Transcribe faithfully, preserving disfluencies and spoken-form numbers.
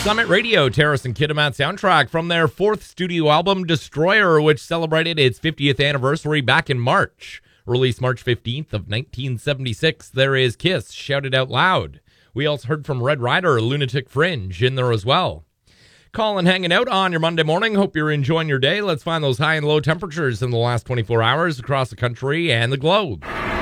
Summit Radio, Terrace and Kiddermat soundtrack from their fourth studio album, Destroyer, which celebrated its fiftieth anniversary back in March. Released March fifteenth of nineteen seventy-six, there is Kiss, Shout It Out Loud. We also heard from Red Rider, Lunatic Fringe in there as well. Calling, hanging out on your Monday morning. Hope you're enjoying your day. Let's find those high and low temperatures in the last twenty-four hours across the country and the globe.